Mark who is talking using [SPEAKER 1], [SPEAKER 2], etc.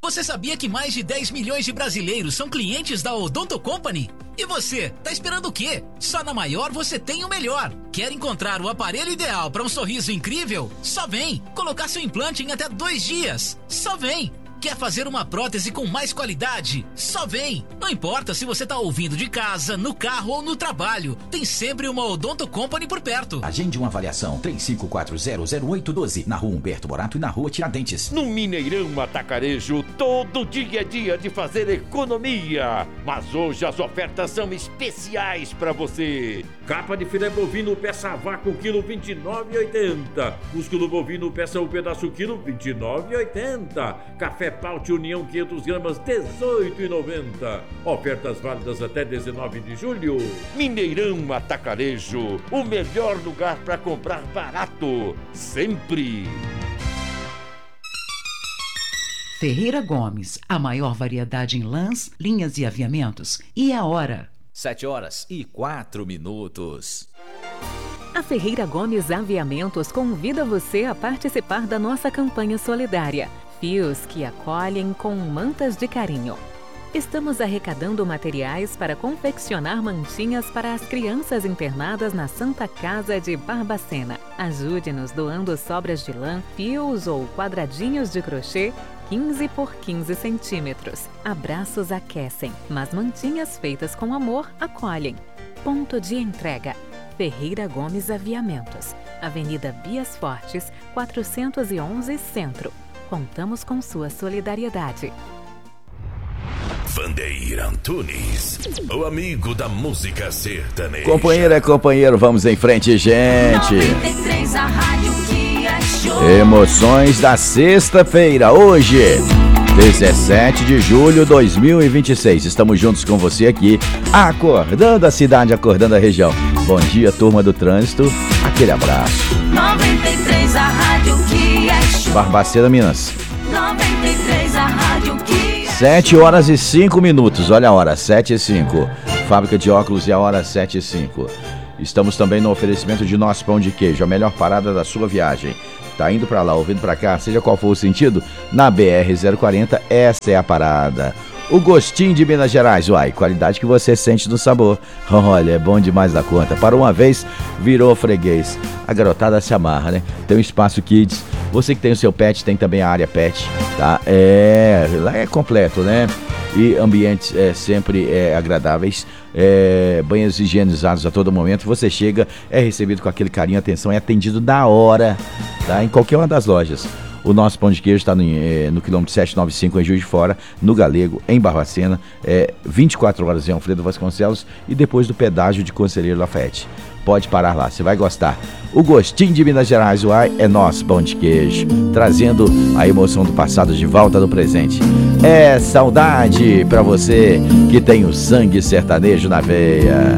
[SPEAKER 1] Você sabia que mais de 10 milhões de brasileiros são clientes da Odonto Company? E você, tá esperando o quê? Só na Maior você tem o melhor. Quer encontrar o aparelho ideal para um sorriso incrível? Só vem! Colocar seu implante em até 2 dias? Só vem! Quer fazer uma prótese com mais qualidade? Só vem! Não importa se você tá ouvindo de casa, no carro ou no trabalho, tem sempre uma Odonto Company por perto.
[SPEAKER 2] Agende uma avaliação 35400812 na Rua Humberto Morato e na Rua Tiradentes.
[SPEAKER 3] No Mineirão Atacarejo, todo dia é dia de fazer economia. Mas hoje as ofertas são especiais para você. Capa de filé bovino peça vácuo quilo R$29,80. Músculo bovino peça um pedaço quilo R$29,80. Café Paute União 500 gramas R$18,90. Ofertas válidas até 19 de julho. Mineirão Atacarejo, o melhor lugar para comprar barato, sempre.
[SPEAKER 4] Ferreira Gomes, a maior variedade em lãs, linhas e aviamentos. E a hora?
[SPEAKER 5] 7h04.
[SPEAKER 6] A Ferreira Gomes Aviamentos convida você a participar da nossa campanha solidária. Fios que acolhem com mantas de carinho. Estamos arrecadando materiais para confeccionar mantinhas para as crianças internadas na Santa Casa de Barbacena. Ajude-nos doando sobras de lã, fios ou quadradinhos de crochê 15 por 15 centímetros. Abraços aquecem, mas mantinhas feitas com amor acolhem. Ponto de entrega: Ferreira Gomes Aviamentos, Avenida Bias Fortes, 411 Centro. Contamos com sua solidariedade.
[SPEAKER 7] Vandeir Antunes, o amigo da música sertaneja.
[SPEAKER 2] Companheiro é companheiro, vamos em frente, gente.
[SPEAKER 8] 93, a rádio que é show.
[SPEAKER 2] Emoções da sexta-feira, hoje, 17 de julho de 2026. Estamos juntos com você aqui, acordando a cidade, acordando a região. Bom dia, turma do trânsito. Aquele abraço.
[SPEAKER 8] 93, a rádio que é show.
[SPEAKER 2] Barbacena, Minas.
[SPEAKER 8] 93, a rádio que
[SPEAKER 2] 7h05. Olha a hora, 7h05. Fábrica de óculos e a hora 7h05. Estamos também no oferecimento de Nosso Pão de Queijo, a melhor parada da sua viagem. Tá indo pra lá, ouvindo pra cá, seja qual for o sentido, na BR-040, essa é a parada. O gostinho de Minas Gerais, uai, qualidade que você sente no sabor. Olha, é bom demais da conta. Para uma vez, virou freguês. A garotada se amarra, né? Tem um espaço kids. Você que tem o seu pet, tem também a área pet, tá? Lá é completo, né? E ambientes sempre agradáveis, banheiros higienizados a todo momento. Você chega, é recebido com aquele carinho, atenção, é atendido na hora, tá? Em qualquer uma das lojas. O Nosso Pão de Queijo está no quilômetro 795 em Juiz de Fora, no Galego, em Barbacena, 24 horas em Alfredo Vasconcelos e depois do pedágio de Conselheiro Lafayette. Pode parar lá, você vai gostar. O gostinho de Minas Gerais, uai, é Nosso Pão de Queijo, trazendo a emoção do passado de volta no presente. É saudade pra você que tem o sangue sertanejo na veia.